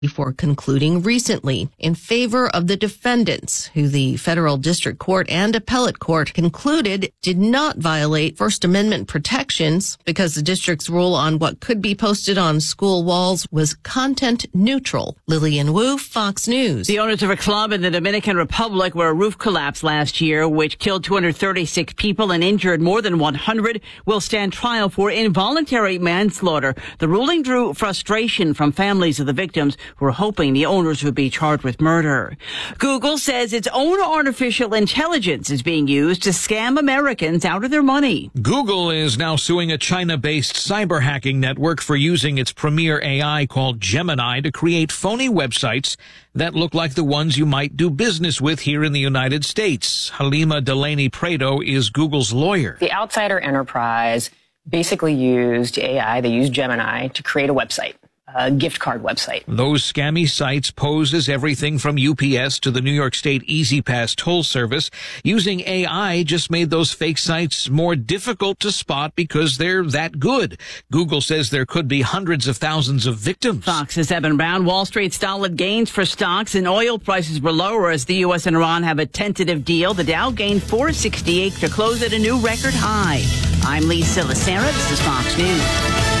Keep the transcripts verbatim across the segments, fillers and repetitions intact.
before concluding recently in favor of the defendants, who the federal district court and appellate court concluded did not violate First Amendment protections because the district's rule on what could be posted on school walls was content neutral. Lillian Wu, Fox News. The owners of a club in the Dominican Republic where a roof collapsed last year, which killed two hundred thirty-six people and injured more than one hundred, will stand trial for involuntary manslaughter. The ruling drew frustration from families of the victims who are hoping the owners would be charged with murder. Google says its own artificial intelligence is being used to scam Americans out of their money. Google is now suing a China-based cyber hacking network for using its premier A I called Gemini to create phony websites that look like the ones you might do business with here in the United States. Halima Delaney Prado is Google's lawyer. The Outsider Enterprise basically used A I, they used Gemini to create a website. A gift card website. Those scammy sites pose as everything from U P S to the New York State Easy Pass toll service. Using A I just made those fake sites more difficult to spot because they're that good. Google says there could be hundreds of thousands of victims. Fox's Evan Brown. Wall Street solid gains for stocks and oil prices were lower as the U S and Iran have a tentative deal. The Dow gained four sixty-eight to close at a new record high. I'm Lee Silasera. This is Fox News.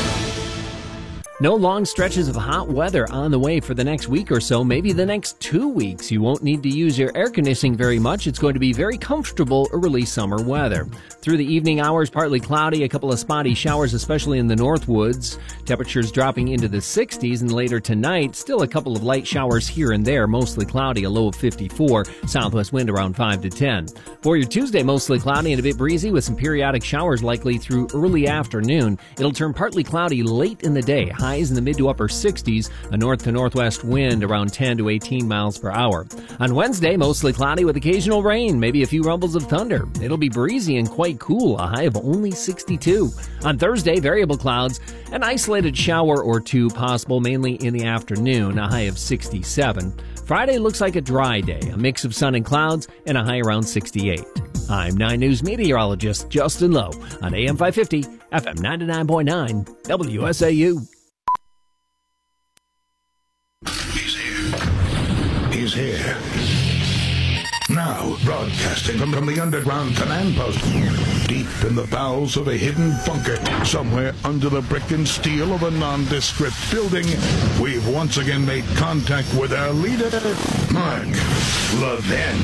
No long stretches of hot weather on the way for the next week or so, maybe the next two weeks. You won't need to use your air conditioning very much. It's going to be very comfortable early summer weather. Through the evening hours, partly cloudy, a couple of spotty showers, especially in the Northwoods. Temperatures dropping into the sixties, and later tonight, still a couple of light showers here and there, mostly cloudy, a low of fifty-four. Southwest wind around five to ten. For your Tuesday, mostly cloudy and a bit breezy with some periodic showers likely through early afternoon. It'll turn partly cloudy late in the day. Highs in the mid to upper sixties, a north to northwest wind around ten to eighteen miles per hour. On Wednesday, mostly cloudy with occasional rain, maybe a few rumbles of thunder. It'll be breezy and quite cool, a high of only sixty-two. On Thursday, variable clouds, an isolated shower or two possible, mainly in the afternoon, a high of sixty-seven. Friday looks like a dry day, a mix of sun and clouds, and a high around sixty-eight. I'm nine News meteorologist Justin Lowe on A M five fifty, F M ninety-nine point nine, W S A U. He's here. He's here. Now, broadcasting from, from the underground command post, deep in the bowels of a hidden bunker, somewhere under the brick and steel of a nondescript building, we've once again made contact with our leader, Mark Levin.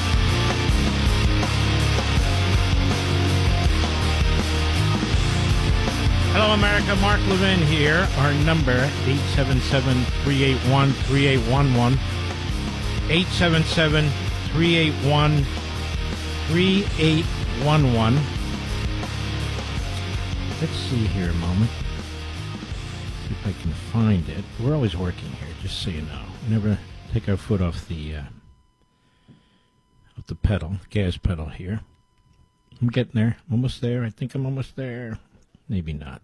Hello, America. Mark Levin here. Our number, eight seven seven, three eight one, three eight one one. eight seven seven, three eight one, three eight one one. Let's see here a moment. See if I can find it. We're always working here, just so you know. We never take our foot off the, uh, off the pedal, gas pedal here. I'm getting there. I'm almost there. I think I'm almost there. Maybe not.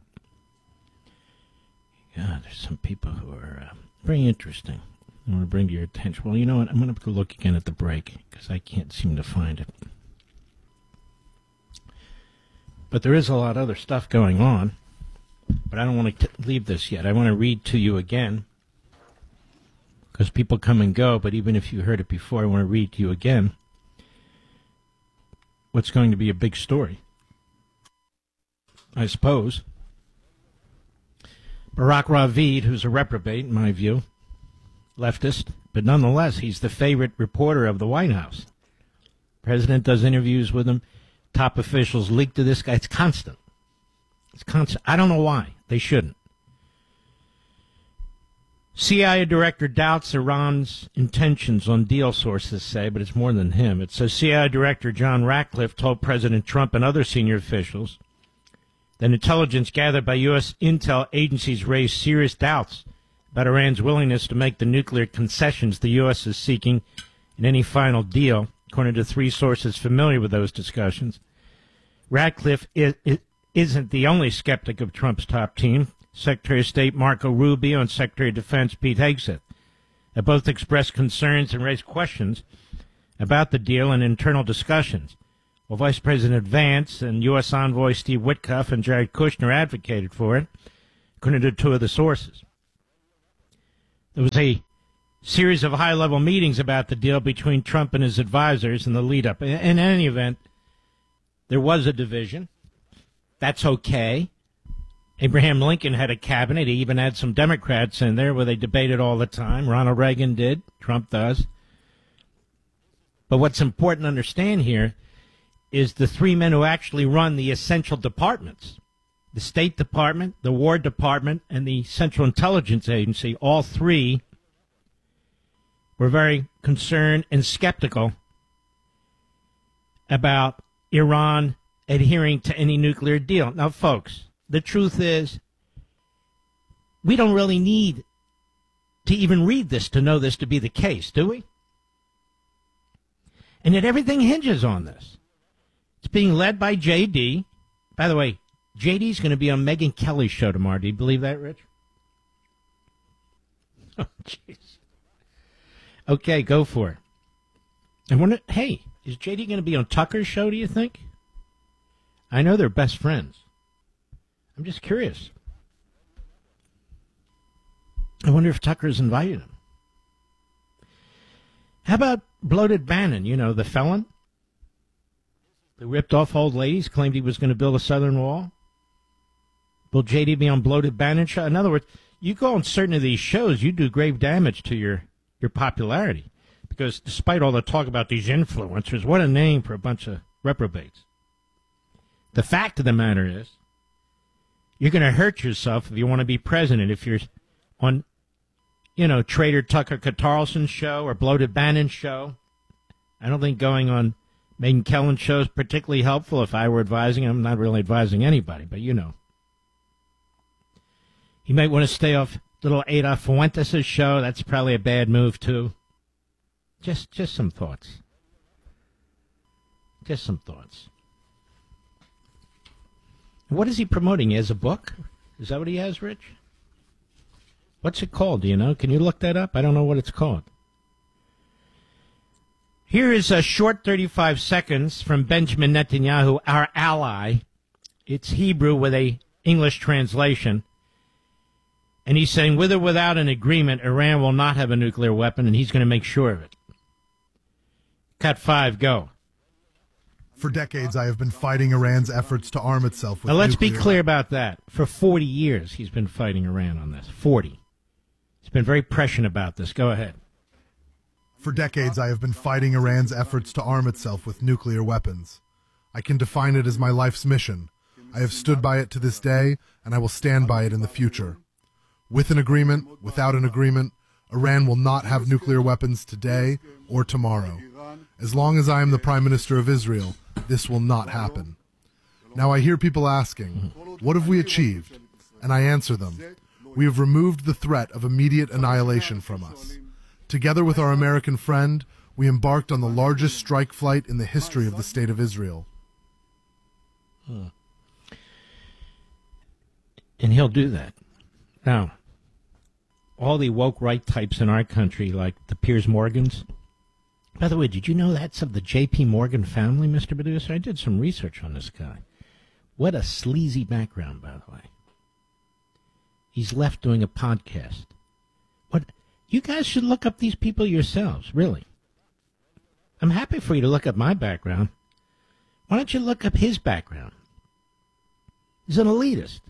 God, there's some people who are uh, very interesting. I want to bring to your attention. Well, you know what? I'm going to go look again at the break because I can't seem to find it. But there is a lot of other stuff going on. But I don't want to leave this yet. I want to read to you again because people come and go. But even if you heard it before, I want to read to you again what's going to be a big story. I suppose. Barack Ravid, who's a reprobate, in my view, leftist, but nonetheless, he's the favorite reporter of the White House. President does interviews with him. Top officials leak to this guy. It's constant. It's constant. I don't know why. They shouldn't. C I A director doubts Iran's intentions on deal, sources say, but it's more than him. It says C I A director John Ratcliffe told President Trump and other senior officials that intelligence gathered by U S intel agencies raised serious doubts about Iran's willingness to make the nuclear concessions the U S is seeking in any final deal, according to three sources familiar with those discussions. Ratcliffe is, is, isn't the only skeptic of Trump's top team. Secretary of State Marco Rubio and Secretary of Defense Pete Hegseth have both expressed concerns and raised questions about the deal in internal discussions. Well, Vice President Vance and U S envoy Steve Witkoff and Jared Kushner advocated for it, according to two of the sources. There was a series of high-level meetings about the deal between Trump and his advisors in the lead-up. In, in any event, there was a division. That's okay. Abraham Lincoln had a cabinet. He even had some Democrats in there where they debated all the time. Ronald Reagan did. Trump does. But what's important to understand here is the three men who actually run the essential departments, the State Department, the War Department, and the Central Intelligence Agency, all three were very concerned and skeptical about Iran adhering to any nuclear deal. Now, folks, the truth is we don't really need to even read this to know this to be the case, do we? And yet everything hinges on this. It's being led by J D. By the way, J D's going to be on Megyn Kelly's show tomorrow. Do you believe that, Rich? Oh, jeez. Okay, go for it. I wonder, hey, is J D going to be on Tucker's show, do you think? I know they're best friends. I'm just curious. I wonder if Tucker's invited him. How about Bloated Bannon, you know, the felon? The ripped off old ladies, claimed he was going to build a southern wall. Will J D be on Bloated Bannon show? In other words, you go on certain of these shows, you do grave damage to your, your popularity. Because despite all the talk about these influencers, what a name for a bunch of reprobates. The fact of the matter is, you're going to hurt yourself if you want to be president. If you're on, you know, Trader Tucker Carlson's show or Bloated Bannon's show. I don't think going on Megyn Kelly's show is particularly helpful. If I were advising, I'm not really advising anybody, but you know. You might want to stay off little Ada Fuentes' show. That's probably a bad move, too. Just, just some thoughts. Just some thoughts. What is he promoting? He has a book? Is that what he has, Rich? What's it called? Do you know? Can you look that up? I don't know what it's called. Here is a short thirty-five seconds from Benjamin Netanyahu, our ally. It's Hebrew with a English translation. And he's saying, with or without an agreement, Iran will not have a nuclear weapon, and he's going to make sure of it. Cut five, go. For decades, I have been fighting Iran's efforts to arm itself with Now, let's nuclear be clear about that. For forty years, he's been fighting Iran on this. forty. He's been very prescient about this. Go ahead. For decades, I have been fighting Iran's efforts to arm itself with nuclear weapons. I can define it as my life's mission. I have stood by it to this day, and I will stand by it in the future. With an agreement, without an agreement, Iran will not have nuclear weapons today or tomorrow. As long as I am the Prime Minister of Israel, this will not happen. Now I hear people asking, what have we achieved? And I answer them, we have removed the threat of immediate annihilation from us. Together with our American friend, we embarked on the largest strike flight in the history of the State of Israel. Hmm. And he'll do that. Now, all the woke right types in our country, like the Piers Morgans. By the way, did you know that's of the J P. Morgan family, Mister Producer? I did some research on this guy. What a sleazy background, by the way. He's left doing a podcast. What? You guys should look up these people yourselves, really. I'm happy for you to look up my background. Why don't you look up his background? He's an elitist.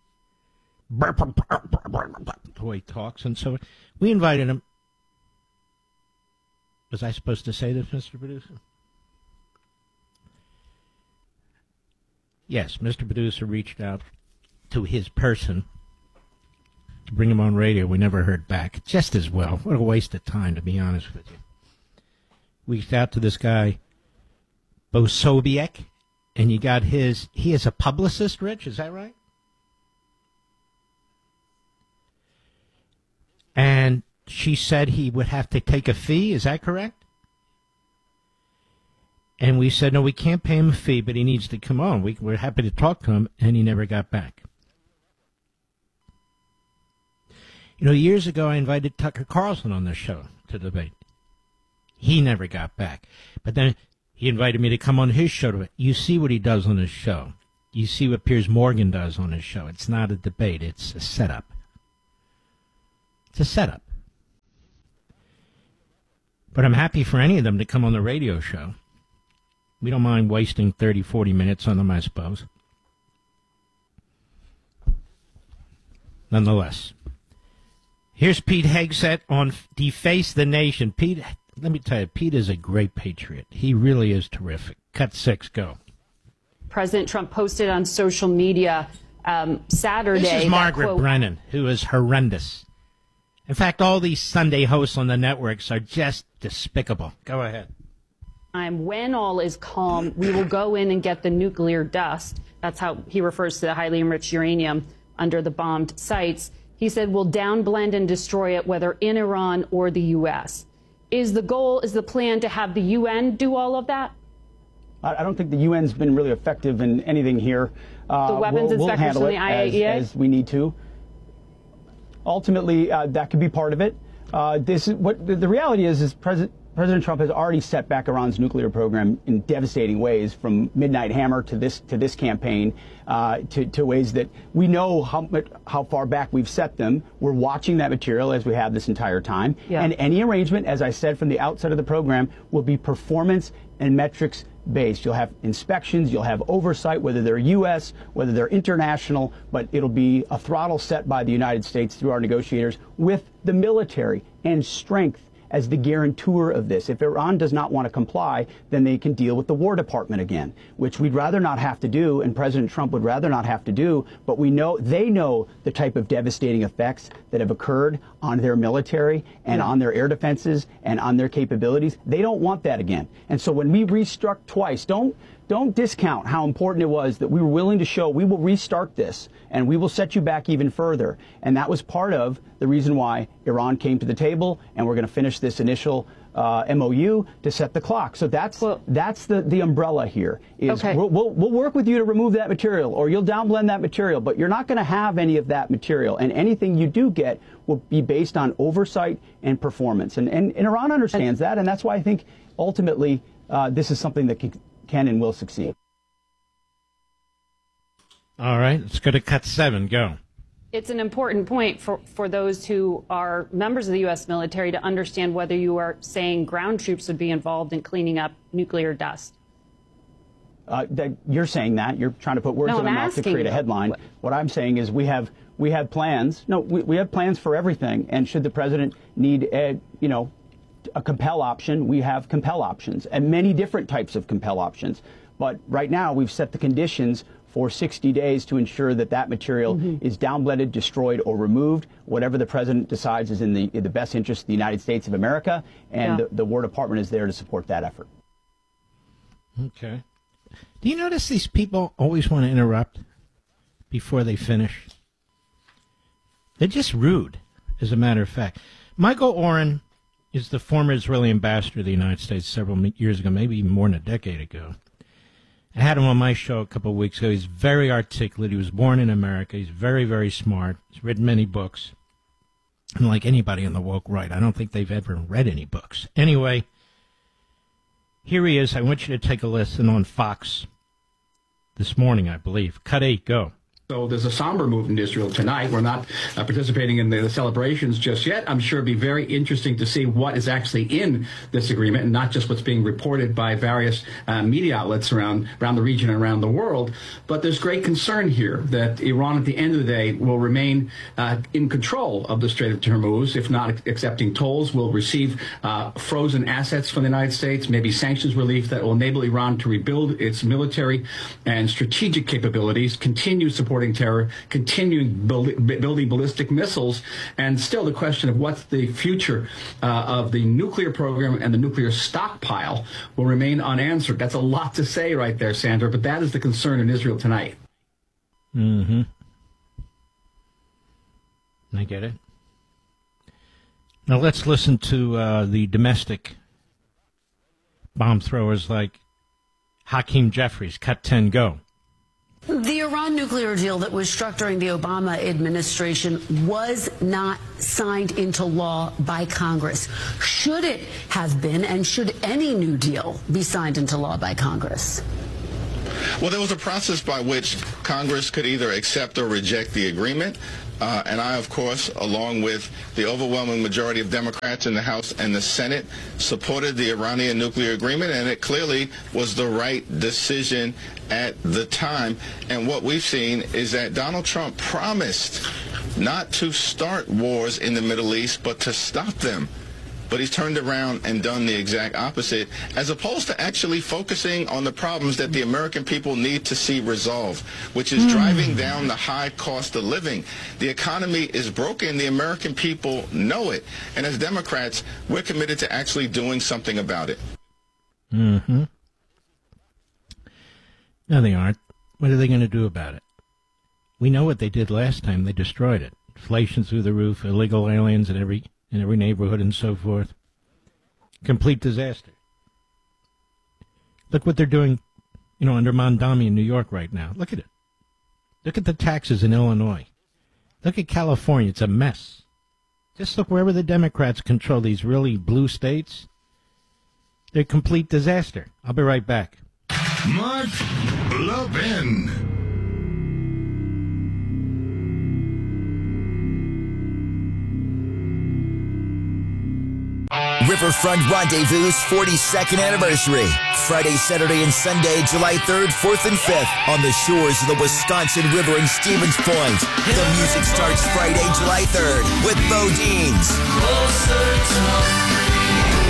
The way he talks and so on. We invited him. Was I supposed to say this, Mister Producer? Yes, Mister Producer reached out to his person to bring him on radio. We never heard back. Just as well. What a waste of time, to be honest with you. We reached out to this guy, Bo Sobiek, and you got his, he is a publicist, Rich, is that right? And she said he would have to take a fee, is that correct? And we said, no, we can't pay him a fee, but he needs to come on. We, we're happy to talk to him, and he never got back. You know, years ago I invited Tucker Carlson on the show to debate. He never got back. But then he invited me to come on his show to debate. You see what he does on his show. You see what Piers Morgan does on his show. It's not a debate. It's a setup. It's a setup. But I'm happy for any of them to come on the radio show. We don't mind wasting thirty, forty minutes on them, I suppose. Nonetheless. Here's Pete Hegseth on Deface the Nation. Pete, let me tell you, Pete is a great patriot. He really is terrific. Cut six, go. President Trump posted on social media um, Saturday. This is Margaret that, quote, Brennan, who is horrendous. In fact, all these Sunday hosts on the networks are just despicable. Go ahead. When all is calm, we will go in and get the nuclear dust. That's how he refers to the highly enriched uranium under the bombed sites. He said we'll downblend and destroy it, whether in Iran or the U S. Is the goal, is the plan to have the U N do all of that? I don't think the U N's been really effective in anything here. Uh, the weapons we'll, inspectors we'll from the I A E A? as, as we need to. Ultimately, uh, that could be part of it. Uh, this is what the, the reality is: is President President Trump has already set back Iran's nuclear program in devastating ways, from Midnight Hammer to this to this campaign, uh, to, to ways that we know how how far back we've set them. We're watching that material as we have this entire time, yeah. and any arrangement, as I said from the outset of the program, will be performance and metrics based. You'll have inspections, you'll have oversight, whether they're U S, whether they're international, but it'll be a throttle set by the United States through our negotiators with the military and strength as the guarantor of this. If Iran does not want to comply, then they can deal with the War Department again, which we'd rather not have to do, and President Trump would rather not have to do, but we know, they know the type of devastating effects that have occurred on their military and yeah. on their air defenses and on their capabilities. They don't want that again. And so when we restruck twice, don't Don't discount how important it was that we were willing to show we will restart this and we will set you back even further. And that was part of the reason why Iran came to the table, and we're going to finish this initial uh, M O U to set the clock. So that's well, that's the, the umbrella here. Is okay. we'll, we'll, we'll work with you to remove that material, or you'll downblend that material, but you're not going to have any of that material. And anything you do get will be based on oversight and performance. And, and, and Iran understands that, and that's why I think ultimately uh, this is something that can can and will succeed. All right, let's go to cut seven. Go. It's an important point for, for those who are members of the U S military to understand whether you are saying ground troops would be involved in cleaning up nuclear dust. Uh, that you're saying that. You're trying to put words no, in my mouth to create you. a headline. What? what I'm saying is we have we have plans. No, we, we have plans for everything. And should the president need a, you know, a compel option, we have compel options, and many different types of compel options. But right now, we've set the conditions for sixty days to ensure that that material mm-hmm. is downblended, destroyed, or removed, whatever the president decides is in the, in the best interest of the United States of America, and yeah. the, the War Department is there to support that effort. Okay. Do you notice these people always want to interrupt before they finish? They're just rude, as a matter of fact. Michael Oren is the former Israeli ambassador to the United States several years ago, maybe even more than a decade ago. I had him on my show a couple of weeks ago. He's very articulate. He was born in America. He's very, very smart. He's written many books. And like anybody on the woke right, I don't think they've ever read any books. Anyway, here he is. I want you to take a listen on Fox this morning, I believe. Cut eight, go. So there's a somber move in Israel tonight. We're not uh, participating in the, the celebrations just yet. I'm sure it'd be very interesting to see what is actually in this agreement, and not just what's being reported by various uh, media outlets around around the region and around the world. But there's great concern here that Iran, at the end of the day, will remain uh, in control of the Strait of Hormuz, if not accepting tolls, will receive uh, frozen assets from the United States, maybe sanctions relief that will enable Iran to rebuild its military and strategic capabilities, continue supporting terror, continuing build, building ballistic missiles, and still the question of what's the future uh, of the nuclear program and the nuclear stockpile will remain unanswered. That's a lot to say right there, Sandra, but that is the concern in Israel tonight. Mm-hmm. I get it. Now let's listen to uh, the domestic bomb throwers like Hakeem Jeffries. Cut ten, go. The Iran nuclear deal that was struck during the Obama administration was not signed into law by Congress. Should it have been, and should any new deal be signed into law by Congress? Well, there was a process by which Congress could either accept or reject the agreement. Uh, and I, of course, along with the overwhelming majority of Democrats in the House and the Senate, supported the Iranian nuclear agreement, and it clearly was the right decision at the time. And what we've seen is that Donald Trump promised not to start wars in the Middle East, but to stop them. But he's turned around and done the exact opposite, as opposed to actually focusing on the problems that the American people need to see resolved, which is mm. driving down the high cost of living. The economy is broken. The American people know it. And as Democrats, we're committed to actually doing something about it. Mm-hmm. No, they aren't. What are they going to do about it? We know what they did last time. They destroyed it. Inflation through the roof, illegal aliens in every... in every neighborhood and so forth. Complete disaster. Look what they're doing, you know, under Mondami in New York right now. Look at it. Look at the taxes in Illinois. Look at California. It's a mess. Just look wherever the Democrats control these really blue states. They're a complete disaster. I'll be right back. Mark Levin. Riverfront Rendezvous' forty-second anniversary. Friday, Saturday, and Sunday, July third, fourth, and fifth on the shores of the Wisconsin River in Stevens Point. The music starts Friday, July third with Bo Deans.